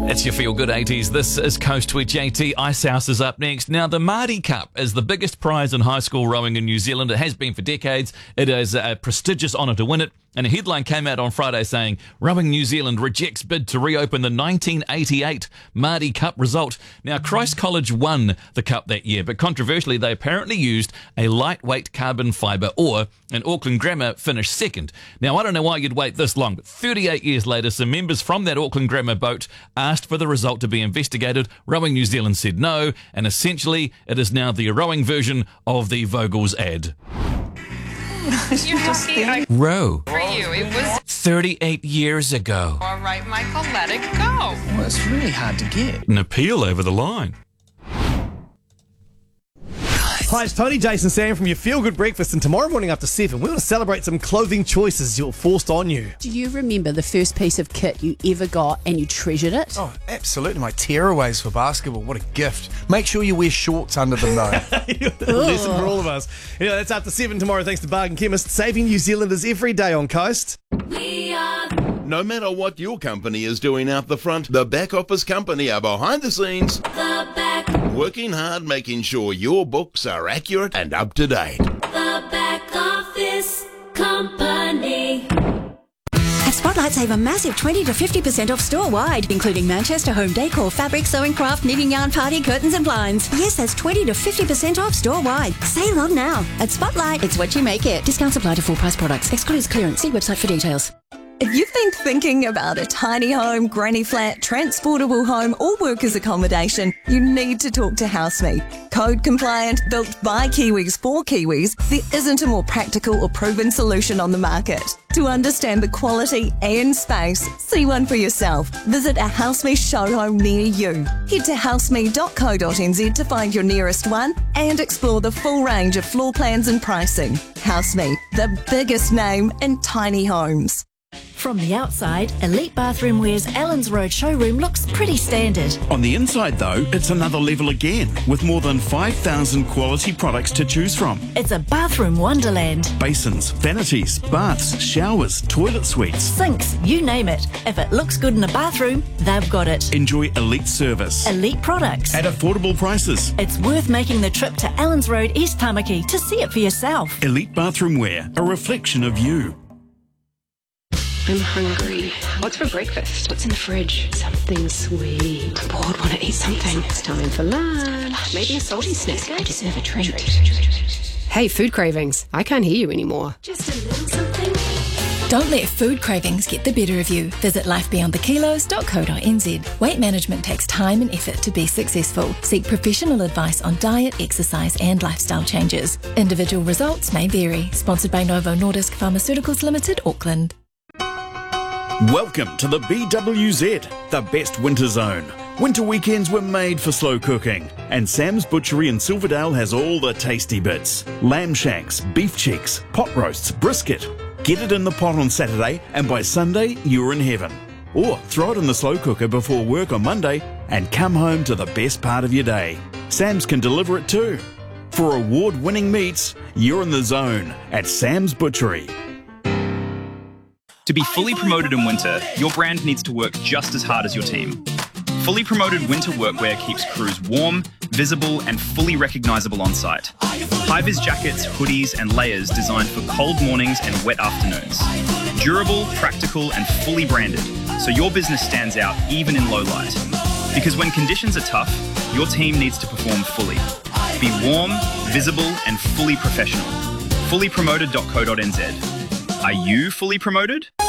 It's your Feel Good 80s. This is Coast with JT. Icehouse is up next. Now, the Māori Cup is the biggest prize in high school rowing in New Zealand. It has been for decades. It is a prestigious honour to win it. And a headline came out on Friday saying, Rowing New Zealand rejects bid to reopen the 1988 Māori Cup result. Now, Christ College won the Cup that year, but controversially, they apparently used a lightweight carbon fibre ore, and Auckland Grammar finished second. Now, I don't know why you'd wait this long, but 38 years later, some members from that Auckland Grammar boat asked for the result to be investigated. Rowing New Zealand said no, and essentially, it is now the rowing version of the Vogel's ad. You're happy? Row. For you, it was 38 years ago. all right, Michael. Let it go. Well, it's really hard to get. An appeal over the line. Hi, it's Tony, Jason, Sam from your Feel Good Breakfast, and tomorrow morning after 7, we're going to celebrate some clothing choices you're forced on you. Do you remember the first piece of kit you ever got and you treasured it? Oh, absolutely. My tearaways for basketball. What a gift. Make sure you wear shorts under them, though. Lesson for all of us. You know, that's after 7 tomorrow, thanks to Bargain Chemist, saving New Zealanders every day on Coast. No matter what your company is doing out the front, the back office company are behind the scenes. The back, Working hard, making sure your books are accurate and up to date. the back office company. At Spotlight, save a massive 20 to 50% off store-wide, including Manchester home decor, fabric, sewing craft, knitting yarn, party, curtains and blinds. Yes, that's 20 to 50% off store-wide. Save on now. At Spotlight, it's what you make it. Discounts apply to full-price products. Excludes clearance. See website for details. If you've been thinking about a tiny home, granny flat, transportable home or workers accommodation, you need to talk to HouseMe. Code compliant, built by Kiwis for Kiwis, there isn't a more practical or proven solution on the market. To understand the quality and space, see one for yourself. Visit a HouseMe showroom near you. Head to houseme.co.nz to find your nearest one and explore the full range of floor plans and pricing. HouseMe, the biggest name in tiny homes. From the outside, Elite Bathroom Wear's Allens Road showroom looks pretty standard. On the inside, though, it's another level again, with more than 5,000 quality products to choose from. It's a bathroom wonderland. Basins, vanities, baths, showers, toilet suites. Sinks, you name it. If it looks good in a bathroom, they've got it. Enjoy elite service. Elite products. At affordable prices. It's worth making the trip to Allens Road, East Tamaki to see it for yourself. Elite Bathroom Wear, a reflection of you. I'm hungry. What's for breakfast? What's in the fridge? Something sweet. I'm bored, want to eat something. It's time for lunch. Maybe a salty snack. I deserve a treat. Hey, food cravings. I can't hear you anymore. Just a little something. Don't let food cravings get the better of you. Visit lifebeyondthekilos.co.nz. Weight management takes time and effort to be successful. Seek professional advice on diet, exercise and lifestyle changes. Individual results may vary. Sponsored by Novo Nordisk Pharmaceuticals Limited, Auckland. Welcome to the BWZ, the best winter zone. Winter weekends were made for slow cooking, and Sam's Butchery in Silverdale has all the tasty bits. Lamb shanks, beef cheeks, pot roasts, brisket. Get it in the pot on Saturday, and by Sunday, you're in heaven. Or throw it in the slow cooker before work on Monday, and come home to the best part of your day. Sam's can deliver it too. For award-winning meats, you're in the zone at Sam's Butchery. To be fully promoted in winter, your brand needs to work just as hard as your team. Fully promoted winter workwear keeps crews warm, visible, and fully recognisable on site. High-vis jackets, hoodies, and layers designed for cold mornings and wet afternoons. Durable, practical, and fully branded, so your business stands out even in low light. Because when conditions are tough, your team needs to perform fully. Be warm, visible, and fully professional. Fullypromoted.co.nz. Are you fully promoted?